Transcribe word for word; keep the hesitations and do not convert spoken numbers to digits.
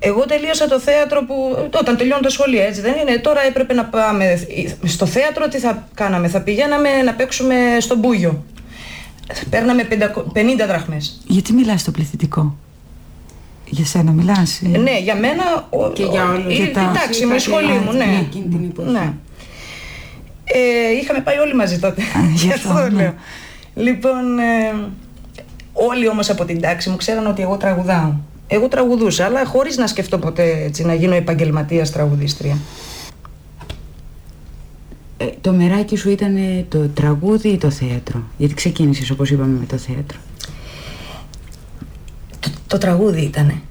Εγώ τελείωσα το θέατρο που, όταν τελειώνω τα σχολεία, έτσι δεν είναι? Τώρα έπρεπε να πάμε στο θέατρο, τι θα κάναμε? Θα πηγαίναμε να παίξουμε στον Μπούγιο. Παίρναμε πενήντα δραχμές. Γιατί μιλάς στο πληθυντικό? Για σένα μιλάς? Ε, ναι, για μένα. Και ο, για όλους. Εντάξει, με σχολή μου, ναι. ναι, εκείνη την εποχή. Ναι. Ε, είχαμε πάει όλοι μαζί τότε. Γι' αυτό, αυτό ναι. λέω. Λοιπόν, ε, όλοι όμως από την τάξη μου ξέραν ότι εγώ τραγουδάω. Εγώ τραγουδούσα, αλλά χωρίς να σκεφτώ ποτέ έτσι, να γίνω επαγγελματίας τραγουδίστρια. Ε, το μεράκι σου ήταν το τραγούδι ή το θέατρο? Γιατί ξεκίνησες, όπως είπαμε, με το θέατρο. Το, το τραγούδι ήτανε.